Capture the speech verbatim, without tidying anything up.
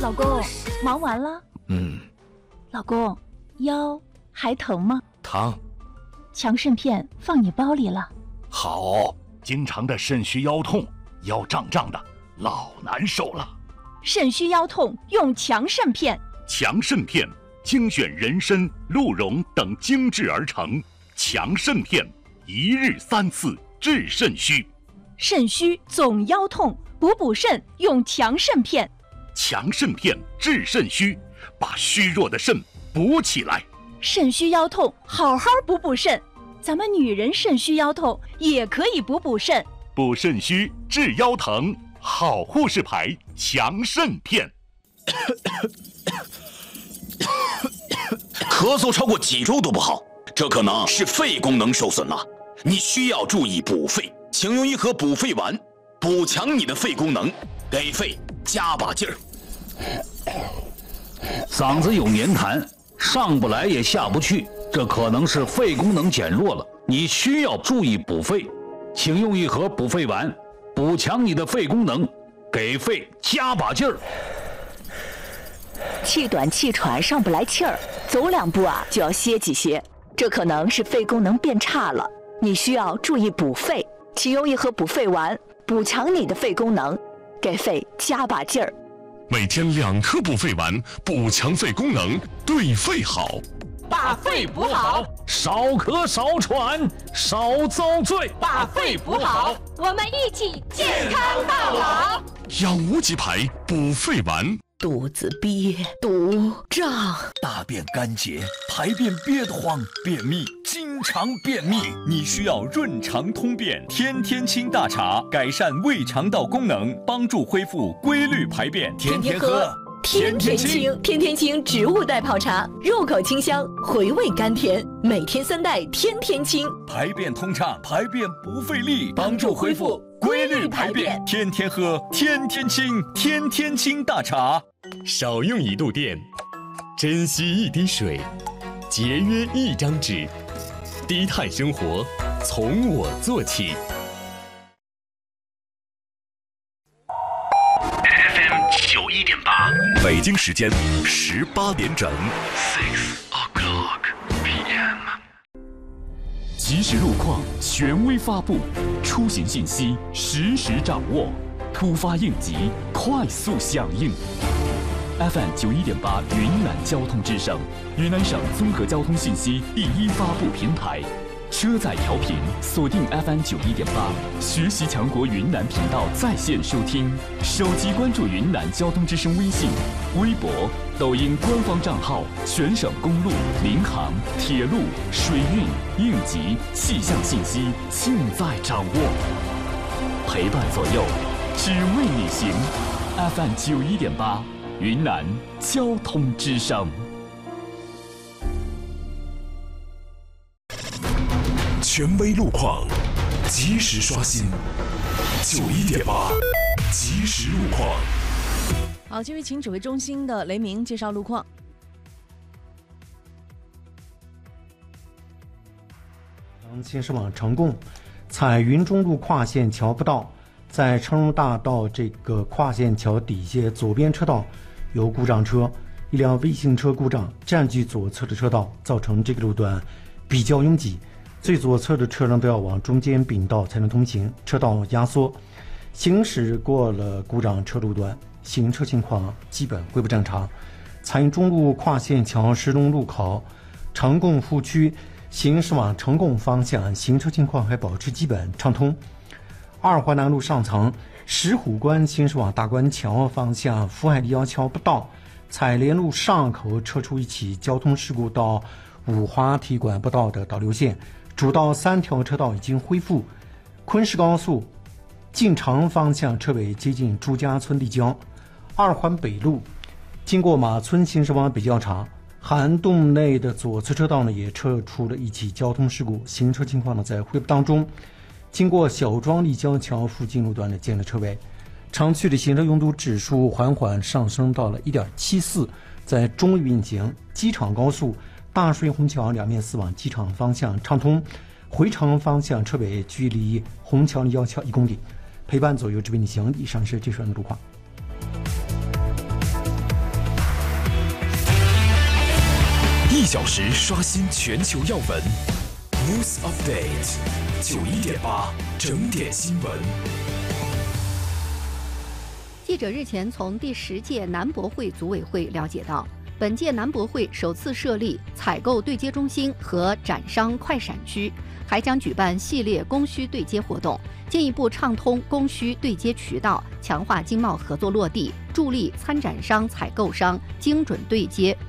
老公，忙完了？ 嗯。 老公，腰还疼吗？ 疼。 强肾片放你包里了。 好，经常的肾虚腰痛，腰胀胀的，老难受了。 肾虚腰痛用强肾片。 强肾片精选人参、鹿茸等精制而成，强肾片一日三次治肾虚。 肾虚总腰痛，补补肾用强肾片。 强肾片治肾虚，把虚弱的肾补起来。 肾虚腰痛，好好补补肾。咱们女人肾虚腰痛也可以补补肾。 补肾虚治腰疼，好护士牌强肾片。 咳嗽超过几周都不好，这可能是肺功能受损了。你需要注意补肺，请用一盒补肺丸，补强你的肺功能，给肺加把劲儿。 嗓子有黏痰，上不来也下不去，这可能是肺功能减弱了。你需要注意补肺，请用一盒补肺丸，补强你的肺功能，给肺加把劲儿。 气短气喘，上不来气儿，走两步啊就要歇几歇，这可能是肺功能变差了。你需要注意补肺，请用一盒补肺丸，补强你的肺功能，给肺加把劲儿。 每天两颗补肺丸，补强肺功能，对肺好。 把肺补好， 少咳少喘少遭罪。 把肺补好， 我们一起健康到老。 养无极牌补肺丸。 肚子憋、堵、胀， 大便干结，排便憋得慌，便秘，经常便秘，你需要润肠通便天天清大茶，改善胃肠道功能，帮助恢复规律排便。天天喝， 天天清。天天清植物代泡茶，入口清香，回味甘甜，每天三袋，天天清， 排便通畅，排便不费力，帮助恢复规律排便。天天喝，天天清，天天清大茶。 少用一度电，珍惜一滴水，节约一张纸，低碳生活从我做起。 F M 九一点八，北京时间十八点整。Six o'clock P M。即时路况权威发布，出行信息实时掌握，突发应急快速响应。F M 九一点八云南交通之声，云南省综合交通信息第一发布平台。车载调频锁定 F M 九一点八，学习强国云南频道在线收听，手机关注云南交通之声微信、微博、抖音官方账号，全省公路、民航、铁路、水运、应急、气象信息尽在掌握，陪伴左右，只为你行。F M 九一点八。云南交通之声， 权威路况，及时刷新。九一点八，及时路况。 好，继续请指挥中心的雷鸣介绍路况。 先是往成贡彩云中路跨线桥不到，在成荣大道这个跨线桥底下左边车道有故障车，一辆微型车故障占据左侧的车道，造成这个路段比较拥挤，最左侧的车辆都要往中间并道才能通行，车道压缩。行驶过了故障车路段，行车情况基本恢复正常。彩云中路跨线桥石龙路口成贡副区行驶往成贡方向，行车情况还保持基本畅通。二环南路上层石虎关行驶往大关桥方向，福海立交桥不到，彩莲路上口车出一起交通事故到五华体馆不到的导流线，主道三条车道已经恢复。昆石高速进城方向车尾接近朱家村立交。二环北路经过马村行驶往北教场，涵洞内的左侧车道呢也车出了一起交通事故，行车情况呢在恢复当中。经过小庄立交桥附近路段的建了车位，城区的行车拥堵指数缓缓上升到了 一点七四， 在中域运行。机场高速大水虹桥两面四往机场方向畅通，回程方向车尾距离虹桥立交桥一公里。陪伴左右指挥你行，以上是这段路况。 小时刷新全球要闻。News Update， 九一点八整点新闻。 记者日前从第十届南博会组委会了解到，本届南博会首次设立采购对接中心和展商快闪区，还将举办系列供需对接活动，进一步畅通供需对接渠道，强化经贸合作落地，助力参展商、采购商精准对接